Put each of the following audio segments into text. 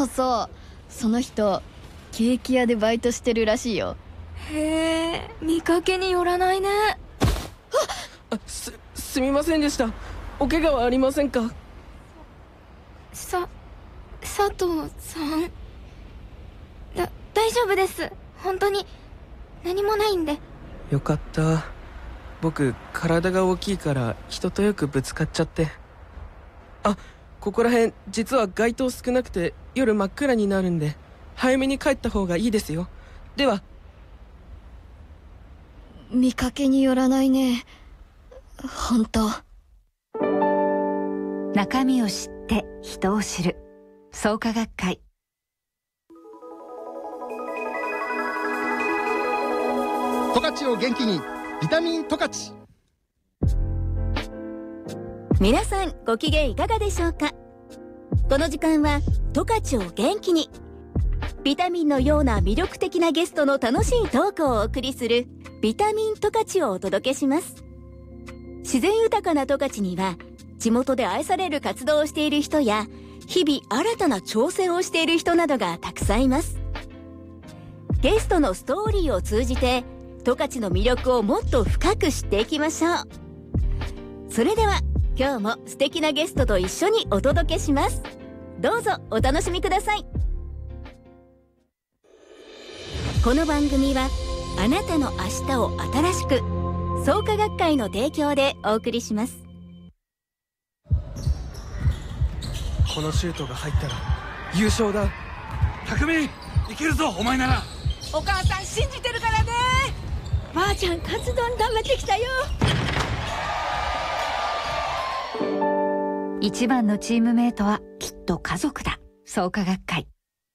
そうそう、その人ケーキ屋でバイトしてるらしいよ。 へえ、見かけによらないね。 すみませんでした。お怪我はありませんか？ 佐藤さん、大丈夫です。本当に何もないんで。 よかった。僕体が大きいから人とよくぶつかっちゃって。あ、ここら辺実は街灯少なくて夜真っ暗になるんで早めに帰った方がいいですよ。では。 見かけによらないね、本当。 中身を知って人を知る創価学会。 十勝を元気に、ビタミン十勝。 皆さんご機嫌いかがでしょうか。この時間は十勝を元気に、ビタミンのような魅力的なゲストの楽しいトークをお送りするビタミン十勝をお届けします。自然豊かな十勝には地元で愛される活動をしている人や日々新たな挑戦をしている人などがたくさんいます。ゲストのストーリーを通じて十勝の魅力をもっと深く知っていきましょう。それでは今日も素敵なゲストと一緒にお届けします。どうぞお楽しみください。この番組はあなたの明日を新しく、創価学会の提供でお送りします。 このシュートが入ったら優勝だ。 匠、いけるぞお前なら。 お母さん信じてるからね。ばあちゃんカツ丼食べてきたよ。 一番のチームメイトはきっと家族だ。創価学会。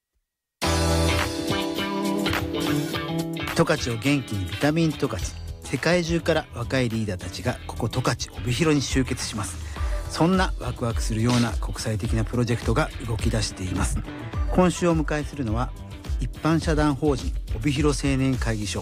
十勝を元気に、ビタミン十勝。世界中から若いリーダーたちがここ十勝帯広に集結します。そんなワクワクするような国際的なプロジェクトが動き出しています。今週お迎えするのは一般社団法人帯広青年会議所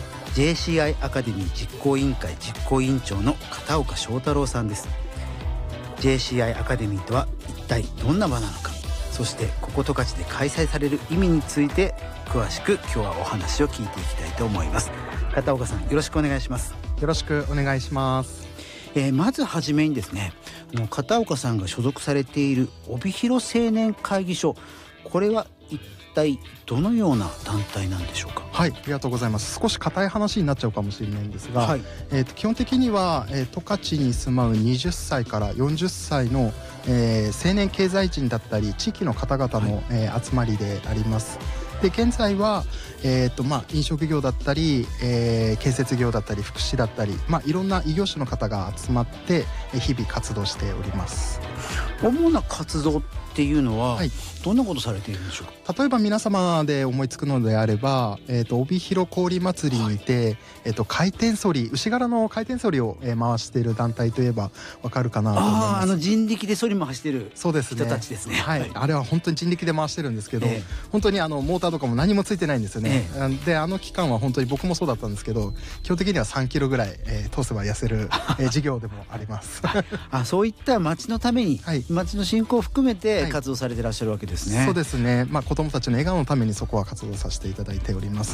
JCI アカデミー実行委員会実行委員長の片岡翔太郎さんです。 JCI アカデミーとは一体どんな場なのか、そしてここ十勝で開催される意味について詳しく今日はお話を聞いていきたいと思います。片岡さん、よろしくお願いします。 よろしくお願いします。 まずはじめにですね、片岡さんが所属されている帯広青年会議所、これは一体どのような団体なんでしょうか。 はい、ありがとうございます。少し硬い話になっちゃうかもしれないんですが、 はい、 基本的には、十勝に住まう20歳から40歳の、青年経済人だったり地域の方々の、集まりであります。で現在は、飲食業だったり、建設業だったり福祉だったり、いろんな異業種の方が集まって日々活動しております。 主な活動っていうのは、どんなことされているんでしょうか。 例えば皆様で思いつくのであれば、帯広氷祭りにて、回転そり、牛柄の回転そりを、回している団体といえばわかるかなと思います。 人力でそり回してる人たちですね。 はい、あれは本当に人力で回してるんですけど、本当にモーターとかも何もついてないんですよね。で期間は本当に僕もそうだったんですけど、基本的には3キロぐらい、通せば痩せる、事業でもあります。 そういった町のために、町の振興を含めて活動されていらっしゃるわけですね。 そうですね、子どもたちの笑顔のためにそこは活動させていただいております。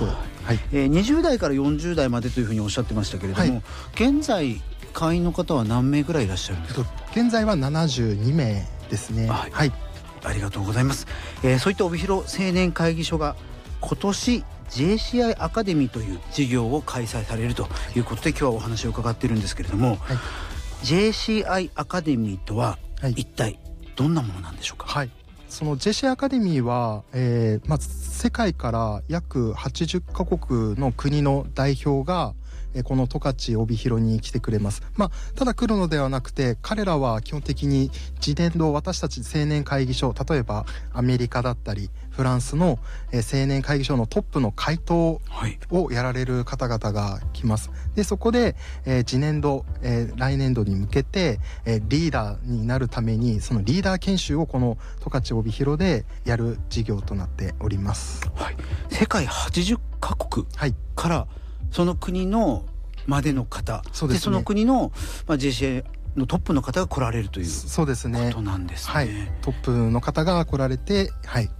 20代から40代までというふうにおっしゃってましたけれども、現在会員の方は何名ぐらいいらっしゃるんですか。 現在は72名ですね。 はい、ありがとうございます。そういった帯広青年会議所が今年 JCI アカデミーという事業を開催されるということで今日はお話を伺っているんですけれども、JCI アカデミーとは一体どんなものなんでしょうか。 その JCI アカデミーは、世界から約80カ国の国の代表がこの十勝帯広に来てくれます。ただ来るのではなくて、彼らは基本的に次年度私たち青年会議所、例えばアメリカだったりフランスの青年会議所のトップの会頭をやられる方々が来ます。でそこで次年度、来年度に向けてリーダーになるためにそのリーダー研修をこの十勝帯広でやる事業となっております。 世界80カ国から、その国のまでの方、でその国の、JCI のトップの方が来られるということなんですね。 トップの方が来られて、